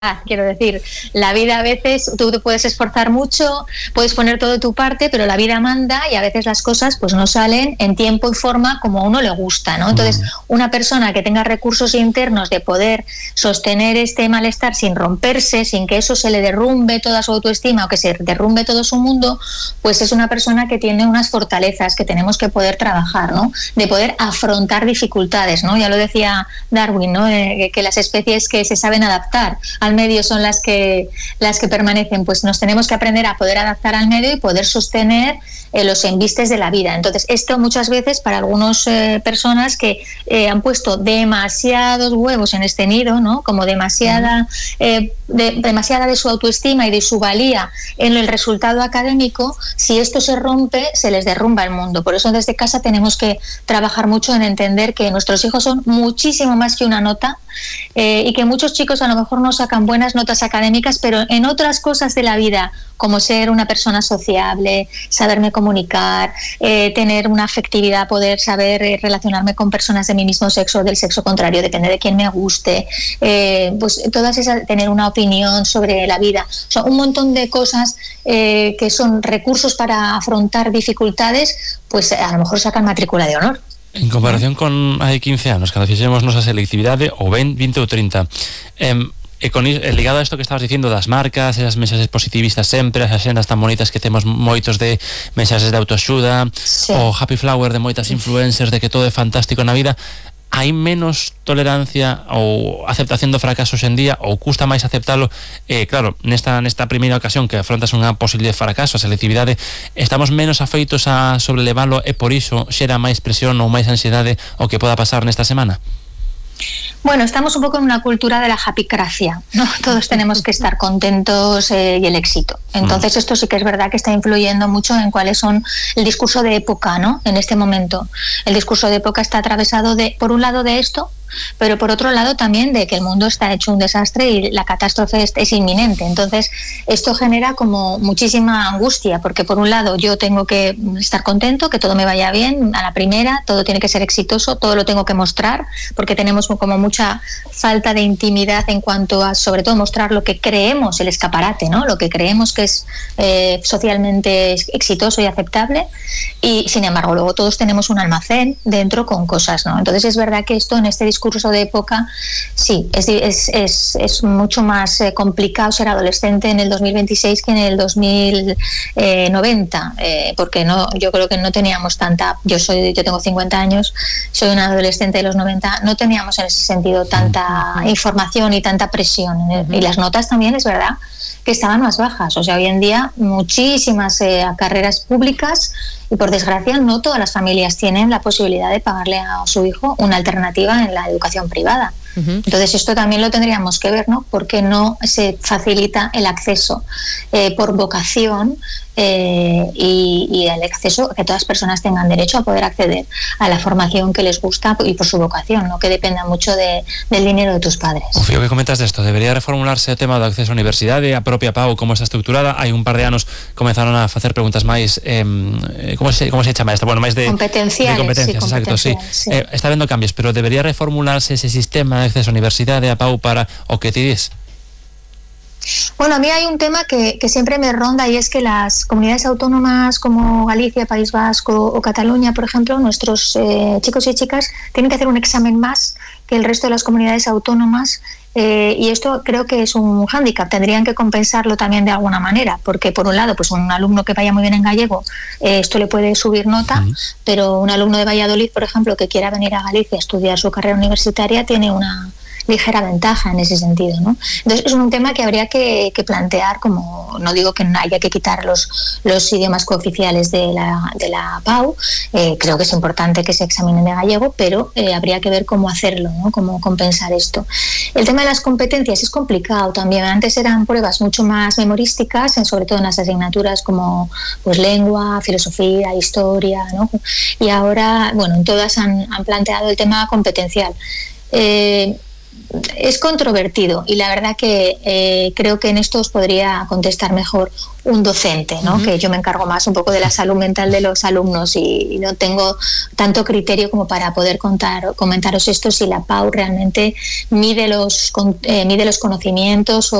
Quiero decir, la vida a veces, tú te puedes esforzar mucho, puedes poner todo de tu parte, pero la vida manda y a veces las cosas pues no salen en tiempo y forma como a uno le gusta, ¿no? Entonces, una persona que tenga recursos internos de poder sostener este malestar sin romperse, sin que eso se le derrumbe toda su autoestima o que se derrumbe todo su mundo, pues es una persona que tiene unas fortalezas que tenemos que poder trabajar, ¿no? De poder afrontar dificultades, ¿no? Ya lo decía Darwin, ¿no? Que las especies que se saben adaptar al medio son las que permanecen, pues nos tenemos que aprender a poder adaptar al medio y poder sostener los embistes de la vida. Entonces, esto muchas veces para algunas personas que han puesto demasiados huevos en este nido, ¿no? Como demasiada de su autoestima y de su valía en el resultado académico, si esto se rompe, se les derrumba el mundo. Por eso desde casa tenemos que trabajar mucho en entender que nuestros hijos son muchísimo más que una nota, y que muchos chicos a lo mejor no sacan buenas notas académicas, pero en otras cosas de la vida, como ser una persona sociable, saberme comunicar, tener una afectividad, poder saber relacionarme con personas de mi mismo sexo o del sexo contrario, depende de quién me guste, pues todas esas, tener una opinión sobre la vida, o sea, un montón de cosas que son recursos para afrontar dificultades, pues a lo mejor sacan matrícula de honor. En comparación con hai 15 anos, cando fixemos nosa selectividade, ou 20 ou 30, ligado a isto que estabas dicindo das marcas, esas mensaxes positivistas sempre, as axendas tan bonitas que temos moitos de mensaxes de autoaxuda, sí, o happy flower de moitas influencers de que todo é fantástico na vida, hai menos tolerancia ou aceptación do fracaso hoxe en día, ou custa máis aceptalo? Claro, nesta primeira ocasión que afrontas unha posible fracaso, a selectividade, estamos menos afeitos a sobrelevalo e por iso xera máis presión ou máis ansiedade o que poda pasar nesta semana? Bueno, estamos un poco en una cultura de la japicracia, ¿no? Todos tenemos que estar contentos y el éxito. Entonces esto sí que es verdad que está influyendo mucho en cuáles son el discurso de época, ¿no? En este momento. El discurso de época está atravesado por un lado de esto, pero por otro lado también de que el mundo está hecho un desastre y la catástrofe es inminente. Entonces esto genera como muchísima angustia, porque por un lado yo tengo que estar contento, que todo me vaya bien a la primera, todo tiene que ser exitoso, todo lo tengo que mostrar, porque tenemos como mucha falta de intimidad en cuanto a, sobre todo, mostrar lo que creemos, el escaparate, ¿no? Lo que creemos que es socialmente exitoso y aceptable, y sin embargo luego todos tenemos un almacén dentro con cosas, ¿no? Entonces es verdad que esto en este discurso de época sí, es mucho más complicado ser adolescente en el 2026 que en el 2090, porque yo creo que no teníamos tanta, yo tengo 50 años, soy una adolescente de los 90, no teníamos en ese sentido tanta información y tanta presión, y las notas también es verdad que estaban más bajas, o sea, hoy en día muchísimas carreras públicas, y por desgracia no todas las familias tienen la posibilidad de pagarle a su hijo una alternativa en la educación privada. Entonces esto también lo tendríamos que ver, ¿no? Porque no se facilita el acceso por vocación, y el acceso a que todas las personas tengan derecho a poder acceder a la formación que les gusta y por su vocación, no que dependa mucho del dinero de tus padres. Confío que comentas desto, debería reformularse o tema do acceso á universidade, a propia PAU como está estructurada. Hai un par de anos comenzaron a facer preguntas máis como se chama isto? Bueno, máis de competencias, exacto, sí. Está vendo cambios, pero debería reformularse ese sistema de acceso á universidade, a PAU, para o que ti dis. Bueno, a mí hay un tema que siempre me ronda, y es que las comunidades autónomas como Galicia, País Vasco o Cataluña, por ejemplo, nuestros chicos y chicas tienen que hacer un examen más que el resto de las comunidades autónomas, y esto creo que es un hándicap. Tendrían que compensarlo también de alguna manera, porque por un lado, pues un alumno que vaya muy bien en gallego, esto le puede subir nota, pero un alumno de Valladolid, por ejemplo, que quiera venir a Galicia a estudiar su carrera universitaria, tiene una ligera ventaja en ese sentido, ¿no? Entonces es un tema que habría que plantear, como no digo que haya que quitar los idiomas cooficiales de la PAU, creo que es importante que se examinen de gallego, pero habría que ver cómo hacerlo, ¿no? Cómo compensar esto. El tema de las competencias es complicado también. Antes eran pruebas mucho más memorísticas, sobre todo en las asignaturas como pues lengua, filosofía, historia, ¿no? Y ahora, bueno, en todas han planteado el tema competencial. es controvertido y la verdad que creo que en esto os podría contestar mejor un docente, ¿no? Que yo me encargo más un poco de la salud mental de los alumnos y no tengo tanto criterio como para poder comentaros esto, si la PAU realmente mide los conocimientos